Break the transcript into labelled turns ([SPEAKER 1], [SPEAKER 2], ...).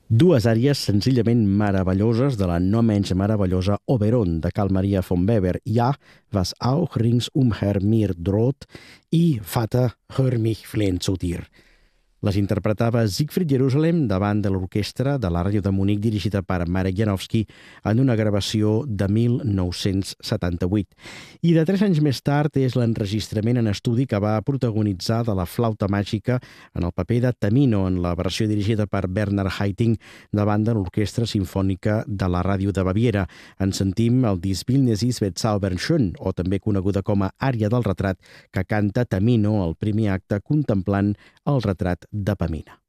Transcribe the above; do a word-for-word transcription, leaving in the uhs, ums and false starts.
[SPEAKER 1] Dues àries senzillament meravelloses de la no menys meravellosa Oberon de Carl Maria von Weber. Ja, was auch rings umher mir droht i Vater, hör mich flehen zu dir. Les interpretava Siegfried Jerusalem davant de l'orquestra de la ràdio de Munic dirigida per Marek Janowski en una gravació de mil nou-cents setanta-vuit. I de tres anys més tard és l'enregistrament en estudi que va protagonitzar de la flauta màgica en el paper de Tamino en la versió dirigida per Bernhard Haitink davant de l'Orquestra Simfònica de la Ràdio de Baviera. En sentim el Dies Bildnis ist bezaubernd, o també coneguda com a ària del retrat, que canta Tamino al primer acte contemplant el retrat de Pamina.